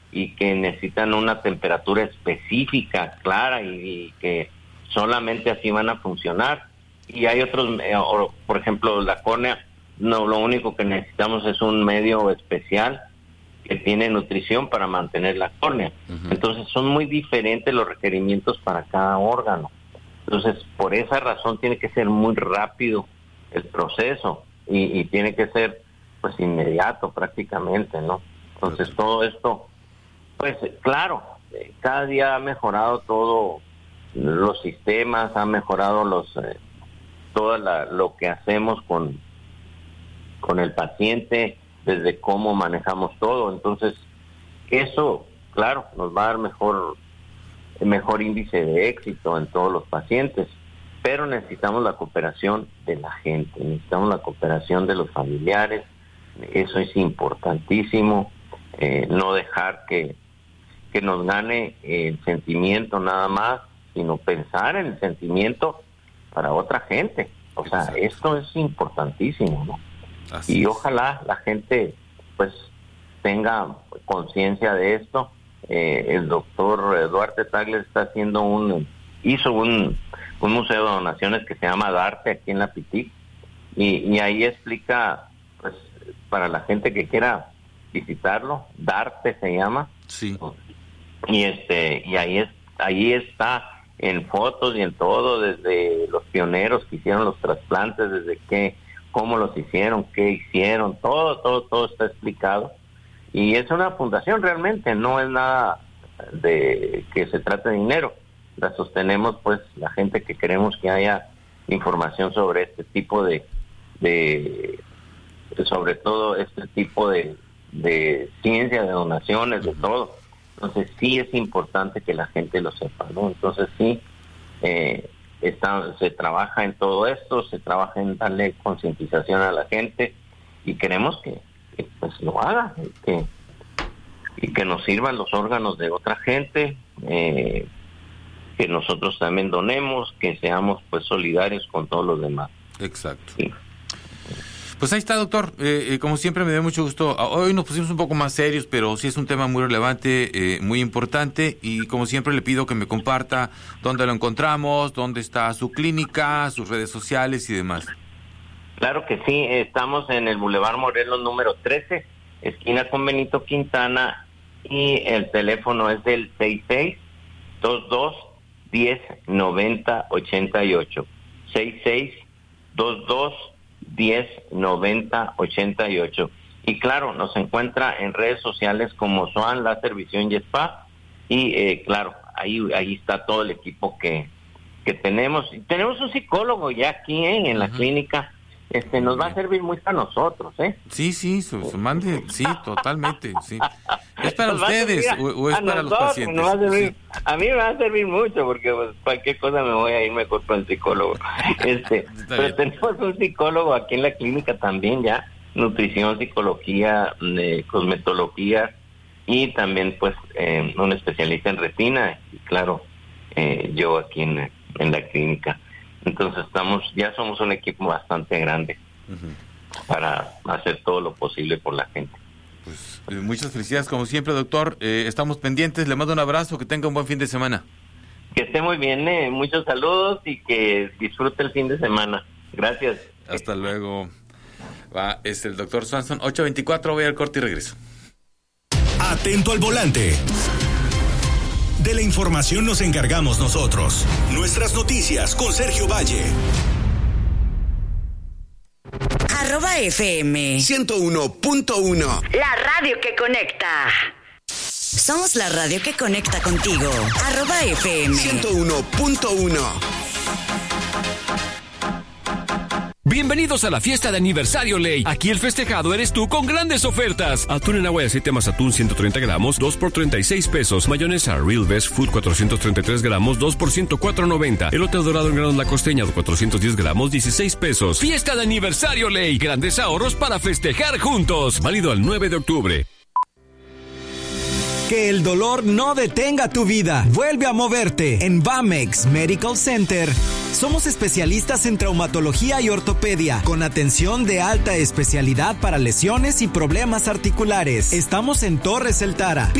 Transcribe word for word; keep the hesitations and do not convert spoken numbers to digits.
y que necesitan una temperatura específica, clara, y, y que solamente así van a funcionar. Y hay otros, eh, o, por ejemplo, la córnea, no, lo único que necesitamos es un medio especial que tiene nutrición para mantener la córnea. Uh-huh. Entonces son muy diferentes los requerimientos para cada órgano. Entonces, por esa razón tiene que ser muy rápido el proceso y, y tiene que ser pues inmediato prácticamente, ¿no? Entonces todo esto, pues claro, eh, cada día ha mejorado todo, los sistemas, ha mejorado los eh, todo la, lo que hacemos con con el paciente, desde cómo manejamos todo. Entonces eso, claro, nos va a dar mejor mejor índice de éxito en todos los pacientes, pero necesitamos la cooperación de la gente, necesitamos la cooperación de los familiares. Eso es importantísimo, eh, no dejar que, que nos gane el sentimiento nada más, sino pensar en el sentimiento para otra gente. O sea, exacto, esto es importantísimo, ¿no? Así y es. Ojalá la gente pues tenga conciencia de esto. Eh, el doctor Duarte Tagle está haciendo un, hizo un, un museo de donaciones que se llama Darte aquí en la Pitic, y, y ahí explica, pues, para la gente que quiera visitarlo, Darte se llama. Sí. Y este, y ahí es, ahí está en fotos y en todo, desde los pioneros que hicieron los trasplantes, desde qué, cómo los hicieron, qué hicieron, todo, todo, todo está explicado. Y es una fundación realmente, no es nada de que se trate de dinero. La sostenemos pues la gente que queremos que haya información sobre este tipo de, de sobre todo este tipo de, de ciencia, de donaciones, de todo. Entonces sí es importante que la gente lo sepa, ¿no? Entonces sí, eh, está, se trabaja en todo esto, se trabaja en darle concientización a la gente, y queremos que, que pues lo haga, y que, y que nos sirvan los órganos de otra gente, eh, que nosotros también donemos, que seamos pues solidarios con todos los demás. Exacto. Sí. Pues ahí está, doctor. Eh, eh, como siempre me da mucho gusto. Hoy nos pusimos un poco más serios, pero sí es un tema muy relevante, eh, muy importante, y como siempre le pido que me comparta dónde lo encontramos, dónde está su clínica, sus redes sociales y demás. Claro que sí, estamos en el Boulevard Morelos número trece, esquina con Benito Quintana, y el teléfono es del seis seis dos dos diez noventa ochenta y ocho. seis seis dos dos diez noventa ochenta y ocho. Y claro, nos encuentra en redes sociales como Swan Láser Visión y Spa, y eh, claro, ahí ahí está todo el equipo que que tenemos. Y tenemos un psicólogo ya aquí ¿eh? en la uh-huh. clínica. Este nos va a servir mucho a nosotros, ¿eh? Sí, sí, su, su mande, sí, totalmente, sí. ¿Es para nos ustedes o, o es para nosotros, los pacientes? Nos va a, servir, sí. A mí me va a servir mucho, porque pues, cualquier cosa me voy a ir mejor con el psicólogo. Este, pero bien. Tenemos un psicólogo aquí en la clínica también ya, nutrición, psicología, eh, cosmetología, y también pues eh, un especialista en retina, y claro, eh, yo aquí en, en la clínica. Entonces estamos, ya somos un equipo bastante grande uh-huh. para hacer todo lo posible por la gente. Pues eh, muchas felicidades como siempre, doctor. Eh, estamos pendientes, le mando un abrazo, que tenga un buen fin de semana. Que esté muy bien, eh, muchos saludos y que disfrute el fin de semana. Gracias. Hasta luego. Va, es el doctor Swanson, ocho veinticuatro, voy al corte y regreso. Atento al volante. De la información nos encargamos nosotros. Nuestras noticias con Sergio Valle. Arroba F M ciento uno punto uno. La radio que conecta. Somos la radio que conecta contigo. Arroba F M ciento uno punto uno. Bienvenidos a la fiesta de aniversario Ley. Aquí el festejado eres tú con grandes ofertas. Atún en agua de aceite más atún ciento treinta gramos, dos por treinta y seis pesos. Mayonesa Real Best Food cuatrocientos treinta y tres gramos, dos por ciento cuatro noventa. Elote dorado en granos La Costeña de cuatrocientos diez gramos, dieciséis pesos. Fiesta de aniversario Ley. Grandes ahorros para festejar juntos. Válido al nueve de octubre. Que el dolor no detenga tu vida. Vuelve a moverte. En Bamex Medical Center somos especialistas en traumatología y ortopedia, con atención de alta especialidad para lesiones y problemas articulares. Estamos en Torres El Tara.